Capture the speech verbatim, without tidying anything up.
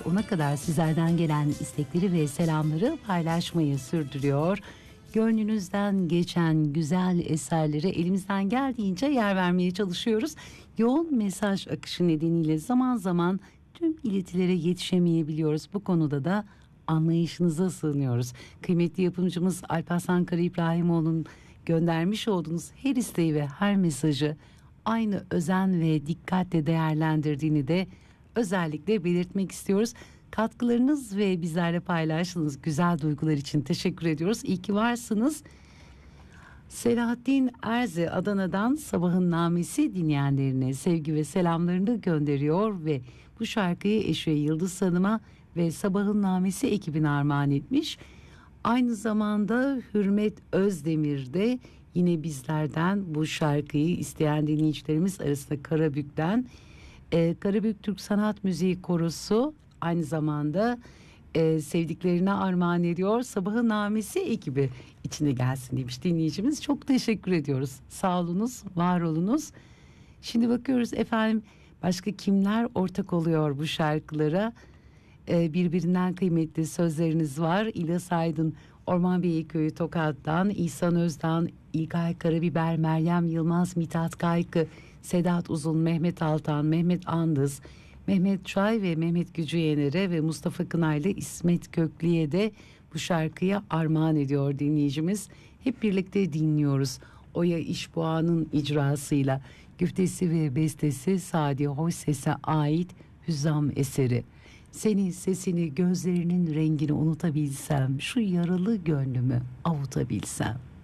ona kadar sizlerden gelen istekleri ve selamları paylaşmayı sürdürüyor. Gönlünüzden geçen güzel eserlere elimizden geldiğince yer vermeye çalışıyoruz. Yoğun mesaj akışı nedeniyle zaman zaman tüm iletilere yetişemeyebiliyoruz. Bu konuda da anlayışınıza sığınıyoruz. Kıymetli yapımcımız Alparslan Kara İbrahimoğlu'nun göndermiş olduğunuz her isteği ve her mesajı aynı özen ve dikkatle değerlendirdiğini de özellikle belirtmek istiyoruz. Katkılarınız ve bizlerle paylaştığınız güzel duygular için teşekkür ediyoruz. İyi ki varsınız. Selahattin Erze Adana'dan Sabahın Namesi dinleyenlerine sevgi ve selamlarını gönderiyor ve bu şarkıyı eşi Yıldız Hanım'a ve Sabahın Namesi ekibine armağan etmiş. Aynı zamanda Hürmet Özdemir de yine bizlerden bu şarkıyı isteyen dinleyicilerimiz arasında Karabük'ten e, Karabük Türk Sanat Müziği Korosu aynı zamanda e, sevdiklerine armağan ediyor. Sabahın Namesi ekibi içine gelsin demiş dinleyicimiz. Çok teşekkür ediyoruz. Sağ olunuz, var olunuz. Şimdi bakıyoruz efendim başka kimler ortak oluyor bu şarkılara. E, birbirinden kıymetli sözleriniz var. İlyas Aydın Ormanbeyli Köyü Tokat'tan, İhsan Özdan, İlkay Karabiber, Meryem Yılmaz, Mithat Kaykı, Sedat Uzun, Mehmet Altan, Mehmet Andız, Mehmet Çay ve Mehmet Gücüyener'e ve Mustafa Kınaylı İsmet Köklü'ye de bu şarkıyı armağan ediyor dinleyicimiz. Hep birlikte dinliyoruz. Oya İşboğa'nın icrasıyla güftesi ve bestesi Sadi Hoyses'e ait Hüzzam eseri. Senin sesini, gözlerinin rengini unutabilsem, şu yaralı gönlümü avutabilsem.